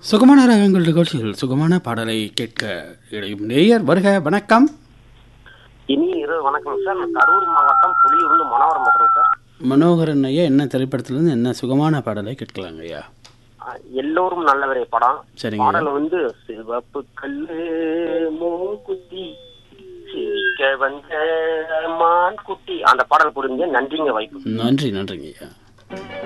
சுகமான ராகங்கள் நிகழ்ச்சியில் சுகமான பாடலை கேட்க இடையும் நேயர் வருக. வணக்கம். இனி இரவு வணக்கம் சார். நான் கரூர் மாவட்டம் புலியூர்ந்து மனோகரன் பேசுறேன் சார். மனோகரன் ஐயா, என்ன திரைப்படத்திலிருந்து என்ன சுகமான பாடலை கேட்கலாங்க ஐயா? எல்லோரும் நல்லவரே படம். சரிங்க. பாடல் வந்து சிவப்பு கல்லு மூக்குத்தி சிரிக்க வந்த மான் குட்டி, அந்த பாடல் புரிஞ்ச. நன்றிங்க வாய்ப்பு. நன்றிங்க ஐயா.